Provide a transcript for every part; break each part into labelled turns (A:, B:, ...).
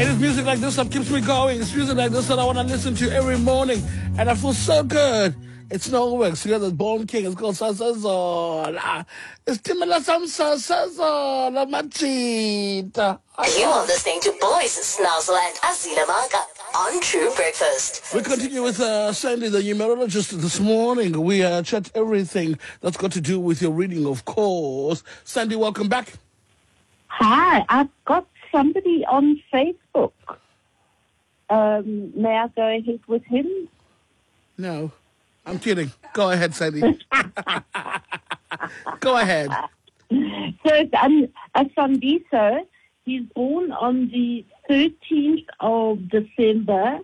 A: It is music like this that keeps me going. It's music like this that I want to listen to every morning. And I feel so good. It's no work. So the Born King. It's called Sasazola. It's Timela Samsa Sazola Machita.
B: You are listening to Boys Snazzle and Azila Maka on True Breakfast.
A: We continue with Sandy, the numerologist. This morning, we chat everything that's got to do with your reading, of course. Sandy, welcome back.
C: Hi, I've got somebody on Facebook. May I go ahead with him?
A: No, I'm kidding. Go ahead, Sandy. Go ahead.
C: So it's Sandiso. He's born on the 13th of December,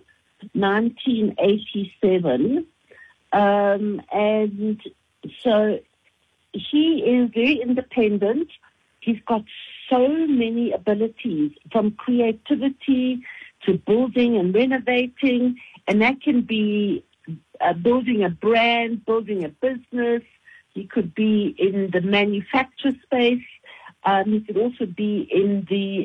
C: 1987. And so he is very independent. He's got so many abilities, from creativity to building and renovating, and that can be building a brand, building a business. He could be in the manufacture space. He could also be in the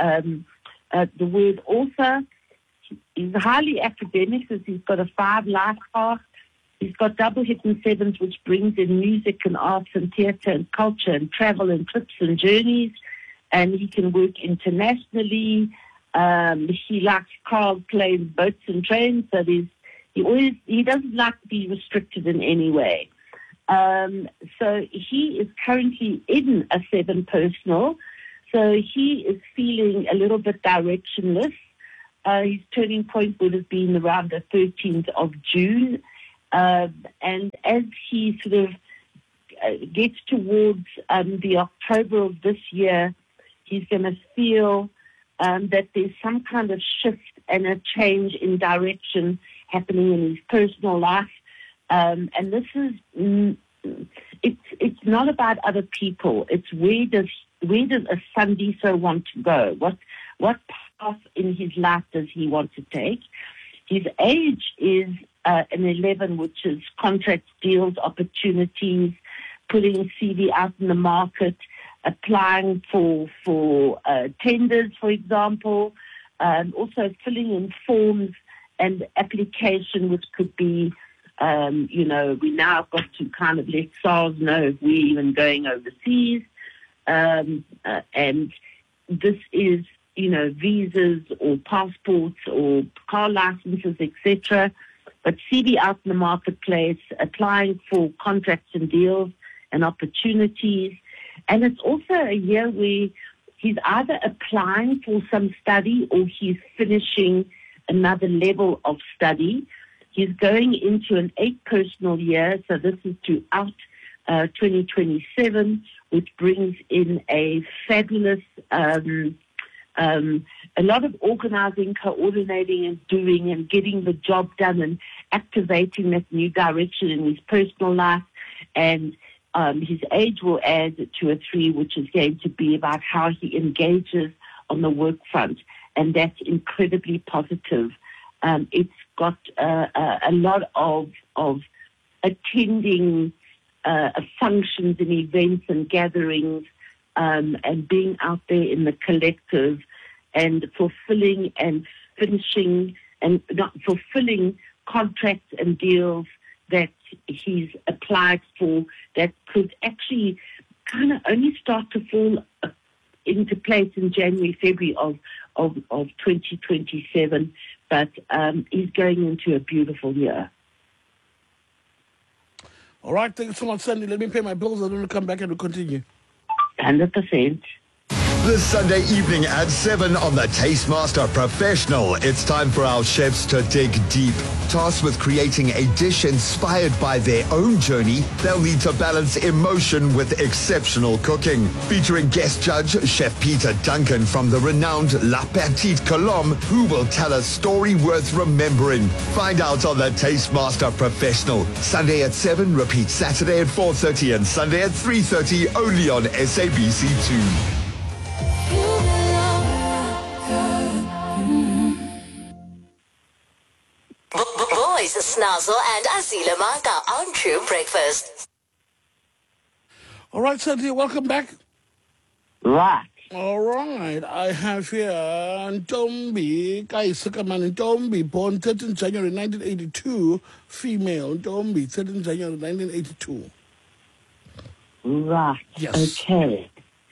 C: word author. He's highly academic, because he's got a 5 life path. He's got double hit and sevens, which brings in music and arts and theatre and culture and travel and trips and journeys. And he can work internationally. He likes cars, planes, boats and trains. So he doesn't like to be restricted in any way. So he is currently in a 7 personal. So he is feeling a little bit directionless. His turning point would have been around the 13th of June. And as he sort of gets towards the October of this year, he's going to feel that there's some kind of shift and a change in direction happening in his personal life. And this is, it's not about other people. It's where does a Sandiso want to go? What path in his life does he want to take? His age is an 11, which is contracts, deals, opportunities, putting CV out in the market, applying for tenders, for example, also filling in forms and application, which could be, we now got to kind of let SARS know if we're even going overseas. And this is, visas or passports or car licenses, etc. But CV out in the marketplace, applying for contracts and deals and opportunities. And it's also a year where he's either applying for some study or he's finishing another level of study. He's going into an 8 personal year, so this is throughout 2027, which brings in a fabulous, a lot of organizing, coordinating and doing and getting the job done and activating that new direction in his personal life. And his age will add to a 3, which is going to be about how he engages on the work front. And that's incredibly positive. It's got a lot of attending functions and events and gatherings and being out there in the collective and fulfilling and finishing and not fulfilling contracts and deals that he's applied for that could actually kind of only start to fall into place in January, February of 2027. But he's going into a beautiful year.
A: All right, thank you so much, Sandy. Let me pay my bills and then we'll come back and we'll continue.
C: 100%.
D: This Sunday evening at 7 on the Tastemaster Professional, it's time for our chefs to dig deep. Tasked with creating a dish inspired by their own journey, they'll need to balance emotion with exceptional cooking. Featuring guest judge Chef Peter Duncan from the renowned La Petite Colombe, who will tell a story worth remembering. Find out on the Tastemaster Professional. Sunday at 7, repeat Saturday at 4:30 and Sunday at 3:30, only on SABC2.
B: Boys Snazzle and Azila Maka on True Breakfast.
A: All right, Sandy, welcome back.
C: Right.
A: All right, I have here Ntombi, Kaisakaman Ntombi, born 13 January 1982, female, Ntombi, 13 January 1982.
C: Right.
A: Yes.
C: Okay.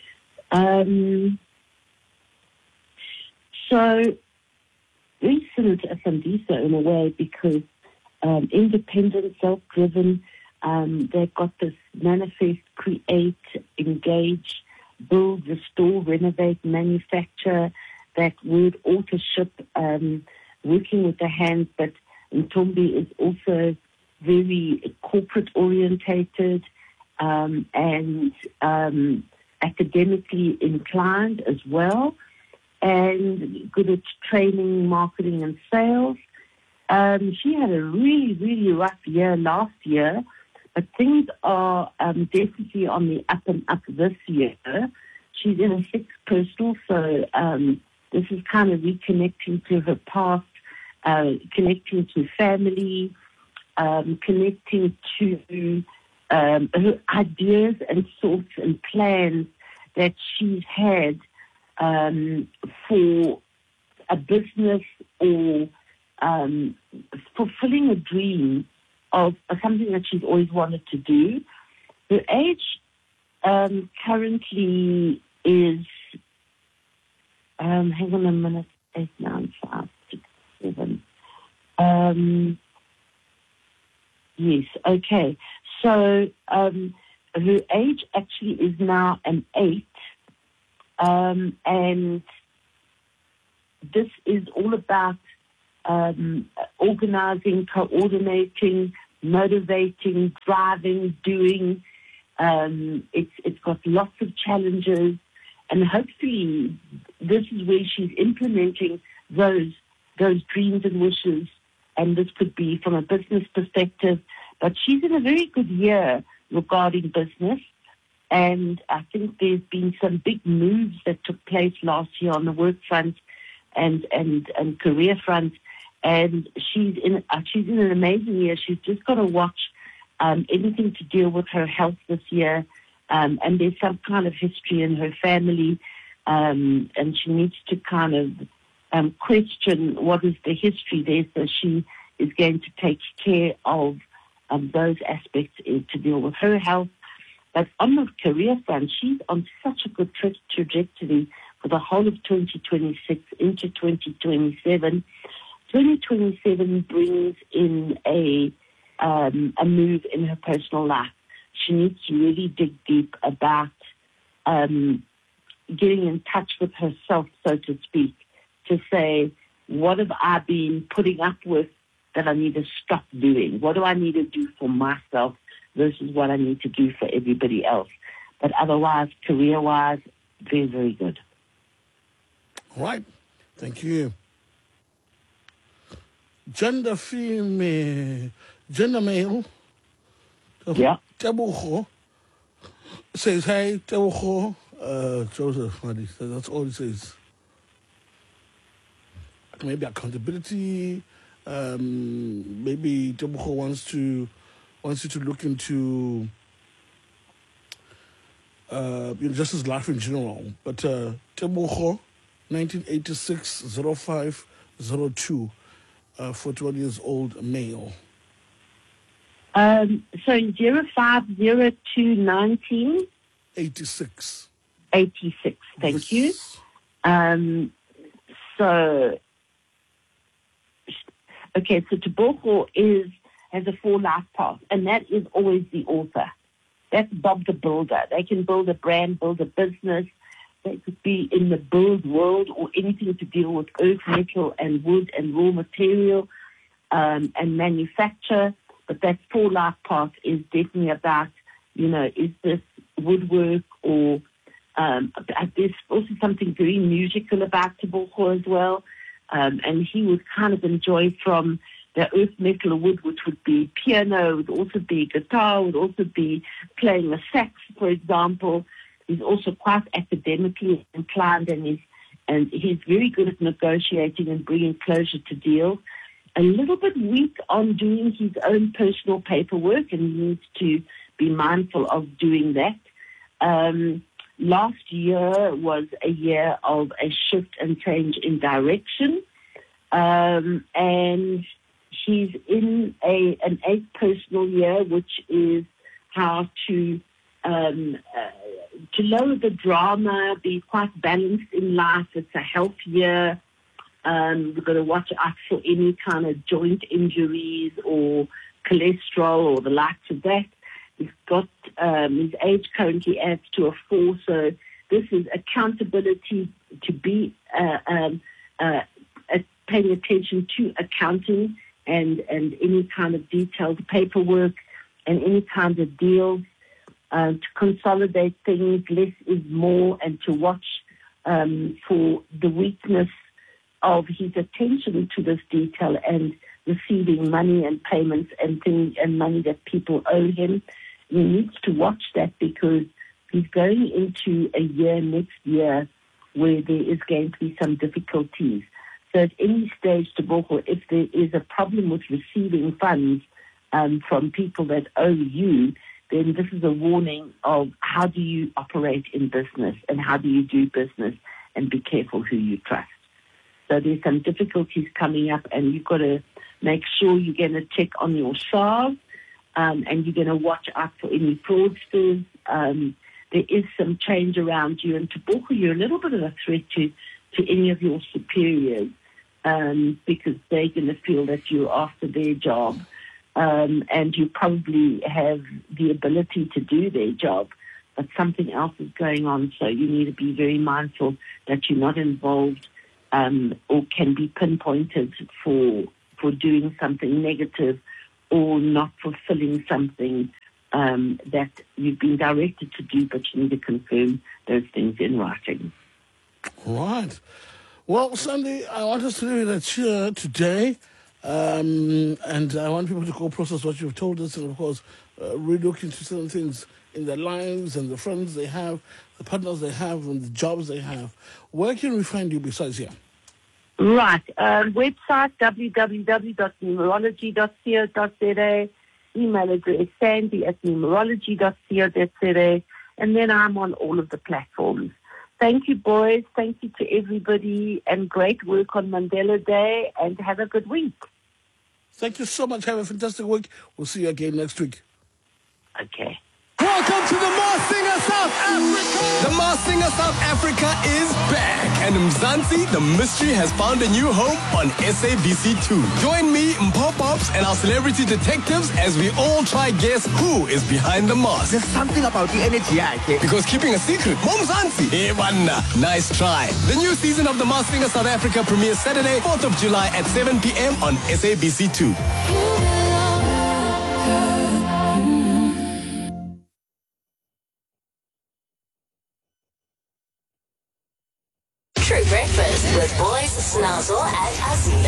C: So very similar to Asandisa in a way because independent, self-driven, they've got this manifest, create, engage, build, restore, renovate, manufacture, that word authorship, working with the hands, but Ntombi is also very corporate orientated and academically inclined as well, and good at training, marketing, and sales. She had a really, really rough year last year, but things are definitely on the up and up this year. She's in a sixth personal, so this is kind of reconnecting to her past, connecting to family, connecting to her ideas and thoughts and plans that she's had for a business or fulfilling a dream of something that she's always wanted to do. Her age currently is, hang on a minute, 8, 9, 5, 6, 7. Yes, okay. So her age actually is now an 8. And this is all about organizing, coordinating, motivating, driving, doing. It's got lots of challenges, and hopefully this is where she's implementing those dreams and wishes. And this could be from a business perspective, but she's in a very good year regarding business. And I think there's been some big moves that took place last year on the work front and career front. And she's in an amazing year. She's just got to watch anything to deal with her health this year. And there's some kind of history in her family. And she needs to kind of question what is the history there. So she is going to take care of those aspects to deal with her health. But on the career front, she's on such a good trajectory for the whole of 2026 into 2027. 2027 brings in a move in her personal life. She needs to really dig deep about getting in touch with herself, so to speak, to say, what have I been putting up with that I need to stop doing? What do I need to do for myself versus what I need to do for everybody else? But otherwise, career-wise, very, very good.
A: All right. Thank you. Gender female, gender male.
C: Yeah.
A: Tebogo says, hey, Tebogo. Joseph, that's all he says. Maybe accountability. Maybe Tebogo wants you to look into just his life in general. But Tebogo, 1986 0502, 41 years old, male.
C: So 050219
A: 86.
C: 86. Thank you. Okay, so Tebogo has a 4 life path, and that is always the author. That's Bob the Builder. They can build a brand, build a business. They could be in the build world or anything to deal with earth, metal, and wood and raw material and manufacture. But that 4 life path is definitely about, is this woodwork or there's also something very musical about Tebogo as well. And he would kind of enjoy from the earth, metal, or wood, which would be piano, would also be guitar, would also be playing a sax, for example. He's also quite academically inclined, and he's very good at negotiating and bringing closure to deals. A little bit weak on doing his own personal paperwork, and he needs to be mindful of doing that. last year was a year of a shift and change in direction. And she's in an 8th personal year, which is how to lower the drama, be quite balanced in life. It's a health year. We've got to watch out for any kind of joint injuries or cholesterol or the likes of that. He's got his age currently adds to a 4, so this is accountability to be paying attention to accounting and any kind of detailed paperwork and any kind of deals, to consolidate things, less is more, and to watch for the weakness of his attention to this detail and receiving money and payments and things and money that people owe him. He needs to watch that because he's going into a year next year where there is going to be some difficulties. So at any stage, Tebogo, if there is a problem with receiving funds from people that owe you, then this is a warning of how do you operate in business and how do you do business, and be careful who you trust. So there's some difficulties coming up, and you've got to make sure you're going to check on your SARS, and you're going to watch out for any fraudsters. There is some change around you, and Tebogo, you're a little bit of a threat to any of your superiors, because they're going to feel that you're after their job, and you probably have the ability to do their job, but something else is going on, so you need to be very mindful that you're not involved or can be pinpointed for doing something negative or not fulfilling something that you've been directed to do, but you need to confirm those things in writing.
A: Right. Well, Sandy, I want us to do a cheer today, and I want people to go process what you've told us, and of course, relook into certain things in their lives and the friends they have, the partners they have, and the jobs they have. Where can we find you besides here?
C: Right. Website, www.numerology.co.za. Email address, sandy@numerology.co.za. And then I'm on all of the platforms. Thank you, boys. Thank you to everybody, and great work on Mandela Day, and have a good week.
A: Thank you so much. Have a fantastic week. We'll see you again next week.
C: Okay.
E: Welcome to the Masked Singer South Africa! The Masked Singer South Africa is back, and Mzansi, the mystery, has found a new home on SABC2. Join me, Mpho Pops, and our celebrity detectives as we all try guess who is behind the mask.
F: There's something about the energy,
E: Because keeping a secret, Mzansi. Hey, manna. Nice try. The new season of the Masked Singer South Africa premieres Saturday, 4th of July at 7 p.m. on SABC2.
B: True Breakfast with boys Snazzle and Azila.